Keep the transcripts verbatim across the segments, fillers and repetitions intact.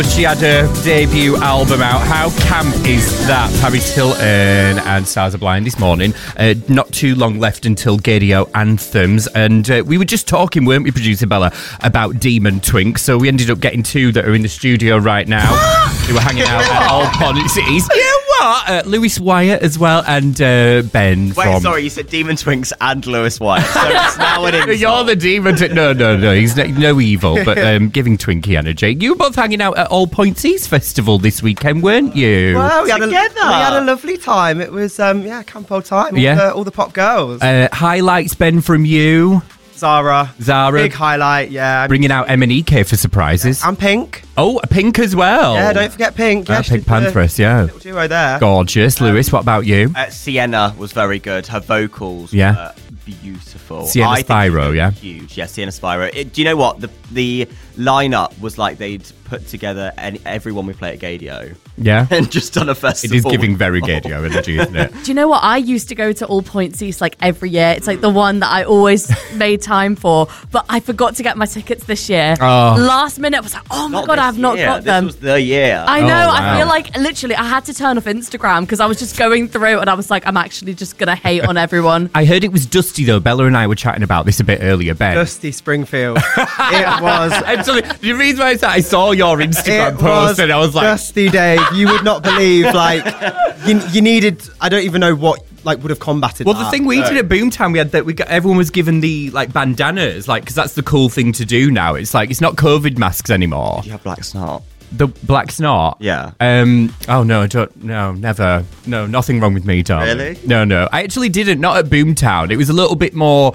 She had her debut album out. How camp is that? Paris Hilton and Stars Are Blind this morning. Uh, not too long left until Gaydio Anthems. And uh, we were just talking, weren't we, producer Bella, about Demon Twink. So we ended up getting two that are in the studio right now. Who were hanging out at All Ponties. You know what? Uh, Lewis Wyatt as well, and uh, Ben Wait, from... sorry, you said Demon Twinks and Lewis Wyatt. So it's now an insult. You're the demon. T- no, no, no. He's no, no evil, but um, giving Twinkie energy. You were both hanging out at All Pointies Festival this weekend, weren't you? Well, we had, a, we Together. had a lovely time. It was, um, yeah, camp old time. Yeah. All the, all the pop girls. Uh, highlights, Ben, from you. Zara. Zara. Big highlight, yeah. Bringing out M and E K for surprises. And Pink. Oh, a Pink as well. Yeah, don't forget Pink. Yeah, Uh, she Pink did the Pantheress, yeah. Little duo there. Gorgeous. Lewis, what about you? Uh, Sienna was very good. Her vocals Yeah. were beautiful. Sienna I think Spyro, she yeah? was Huge. Yeah, Sienna Spyro. It, do you know what? The the lineup was like they'd put together any, everyone we play at Gaydio. Yeah. And just done a It festival. is giving very Gaydio energy, isn't it? Do you know what? I used to go to All Points East like every year. It's like the one that I always made time for. But I forgot to get my tickets this year. Oh. Last minute, I was like, oh my Not God, this I've not year. got them. This was the year. I know. Oh, wow. I feel like literally I had to turn off Instagram because I was just going through and I was like, I'm actually just going to hate on everyone. I heard it was dusty, though. Bella and I were chatting about this a bit earlier, Ben. Dusty Springfield. It was. Actually, the reason why I said I saw your Instagram It post was and I was like, Dusty Dave. You would not believe, like, you, you needed, I don't even know what, like, would have combated well, that. the thing we did at Boomtown, we had that we got everyone was given the like bandanas, like because that's the cool thing to do now. It's like it's not COVID masks anymore. Do you have black snot? The black snot. Yeah. Um. Oh no, I don't. No, never. No, nothing wrong with me, darling. Really? No, no. I actually didn't. Not at Boomtown. It was a little bit more.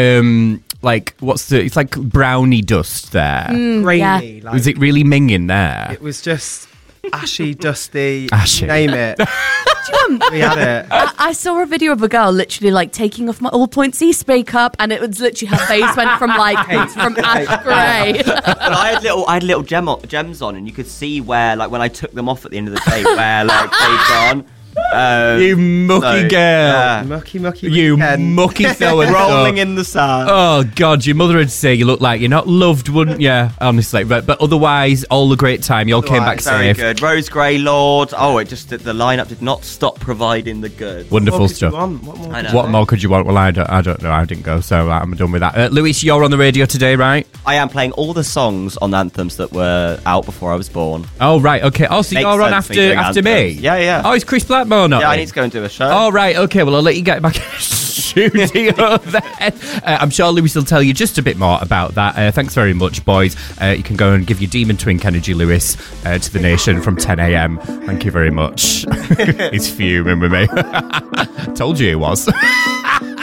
Um. Like what's the? It's like brownie dust there. Grainy. Yeah. Like, Was it really minging there? It was just ashy, dusty, Ashy. name it. We had it. I, I saw a video of a girl literally like taking off my All Points East makeup and it was literally her face went from like from ash grey. But I had little, I had little gem, gems on, and you could see where, like, when I took them off at the end of the day, where like they'd gone. Um, You mucky so, girl. yeah. Mucky, mucky You weekend. mucky so and rolling so. in the sand. Oh God, your mother would say you look like you're not loved, wouldn't you? Honestly, but but otherwise, all a great time. You all came back Very safe. good. Rose Grey Lord. Oh, it just the lineup did not stop providing the goods. Wonderful What could you stuff. want? What more? I know. What more could you want? Well, I don't, I don't know. I didn't go, so I'm done with that. Uh, Lewis, you're on the radio today, right? I am playing all the songs on anthems that were out before I was born. Oh, right, okay. Oh, so Makes you're on sense after me doing after me? anthems. Yeah, yeah. Oh, it's Chris Blackmore, not Yeah, I me? need to go and do a show. Oh, right, okay. Well, I'll let you get back in the studio then. Uh, I'm sure Lewis will tell you just a bit more about that. Uh, thanks very much, boys. Uh, you can go and give your Demon Twink energy, Lewis, uh, to the nation from ten a.m. Thank you very much. He's fuming with me. Told you he was.